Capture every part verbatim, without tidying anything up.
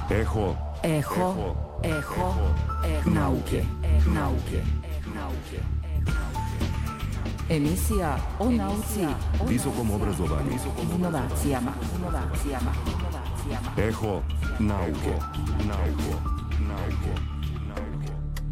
Eho, Eho, eho, eho nauke, nauke, nauke. Emisija o nauci, visokom obrazovanju, inovacijama, inovacijama, inovacijama. Eho nauke, nauke, nauke, nauke.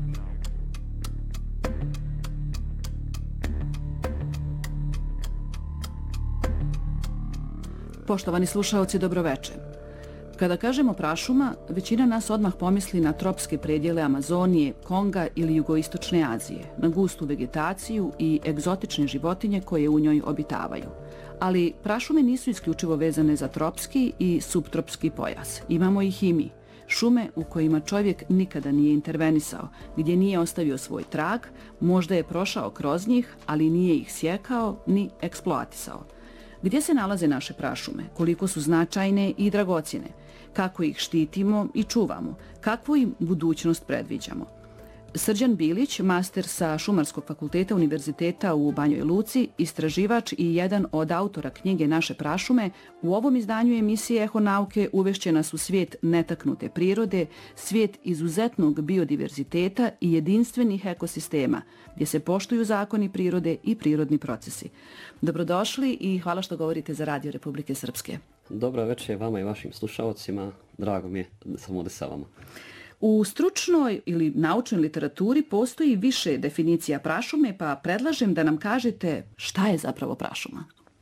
Poštovani slušaoci, dobroveče. Kada kažemo prašuma, većina nas odmah pomisli na tropske predjele Amazonije, Konga ili jugoistočne Azije, na gustu vegetaciju i egzotične životinje koje u njoj obitavaju. Ali prašume nisu isključivo vezane za tropski i subtropski pojas. Imamo ih i mi. Šume u kojima čovjek nikada nije intervenisao, gdje nije ostavio svoj trag, možda je prošao kroz njih, ali nije ih sjekao ni eksploatisao. Gdje se nalaze naše prašume? Koliko su značajne i dragocjene? Kako ih štitimo i čuvamo? Kakvu im budućnost predviđamo? Srđan Bilić, master sa Šumarskog fakulteta Univerziteta u Banjoj Luci, istraživač i jedan od autora knjige Naše prašume, u ovom izdanju emisije Eho nauke uvešće nas u svijet netaknute prirode, svijet izuzetnog biodiverziteta i jedinstvenih ekosistema, gdje se poštuju zakoni prirode i prirodni procesi. Dobrodošli i hvala što govorite za Radio Republike Srpske. Dobro večer vama i vašim slušalcima, drago mi je da sam ovdje sa vama. U stručnoj ili naučnoj literaturi postoji više definicija prašume, pa predlažem da nam kažete šta je zapravo prašuma.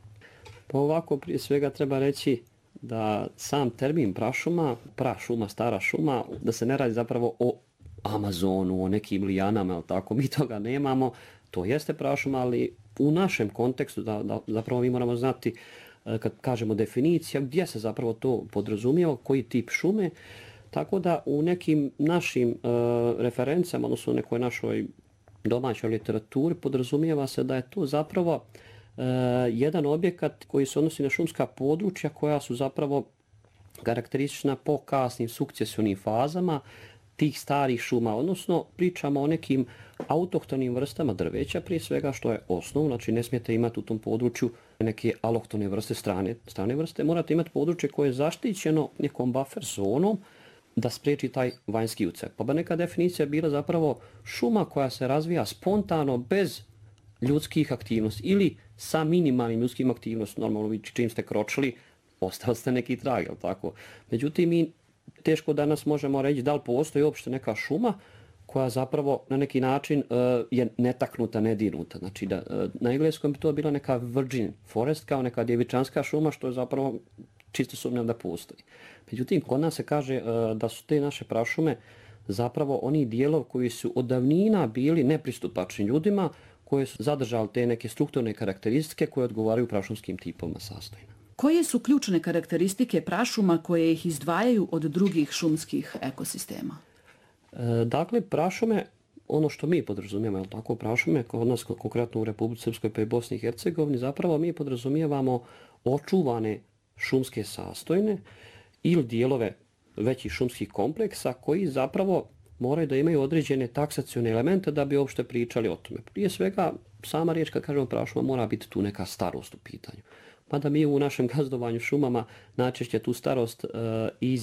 Pa ovako prije svega treba reći da sam termin prašuma, prašuma, stara šuma, da se ne radi zapravo o Amazonu, o nekim lijanama, ili tako, mi toga nemamo, to jeste prašuma, ali u našem kontekstu da, da zapravo mi moramo znati kad kažemo definicija gdje se zapravo to podrazumijeva, koji tip šume. Tako da u nekim našim uh, referencama, odnosno u nekoj našoj domaćoj literaturi, podrazumijeva se da je to zapravo uh, jedan objekat koji se odnosi na šumska područja koja su zapravo karakteristična po kasnim sukcesionim fazama tih starih šuma, odnosno pričamo o nekim autohtonim vrstama drveća, prije svega što je osnov, znači ne smijete imati u tom području neke alohtone vrste, strane, strane vrste, morate imati područje koje je zaštićeno nekom buffer zonom, da spriječi taj vanjski ucep. Pa bi neka definicija bila zapravo šuma koja se razvija spontano bez ljudskih aktivnosti ili sa minimalnim ljudskim aktivnostima. Normalno vi čim ste kročili, ostali ste neki trag, jel tako? Međutim, mi teško danas možemo reći da li postoji uopšte neka šuma koja zapravo na neki način uh, je netaknuta, nedinuta. Znači da, uh, na engleskom bi to bila neka virgin forest, kao neka djevičanska šuma, što je zapravo čisto sumnjam da postoji. Međutim, kod nas se kaže uh, da su te naše prašume zapravo oni dijelov koji su od davnina bili nepristupačni ljudima, koje su zadržali te neke strukturne karakteristike koje odgovaraju prašumskim tipovima sastojina. Koje su ključne karakteristike prašuma koje ih izdvajaju od drugih šumskih ekosistema? E, dakle, prašume, ono što mi podrazumijemo, je tako, prašume, kod nas konkretno u Republici Srpskoj pa i Bosni i Hercegovini, zapravo mi podrazumijevamo očuvane šumske sastojine ili dijelove većih šumskih kompleksa koji zapravo moraju da imaju određene taksacione elemente da bi uopšte pričali o tome. Prije svega, sama riječ kad kažemo prašuma mora biti tu neka starost u pitanju. Mada mi u našem gazdovanju šumama najčešće tu starost uh, iz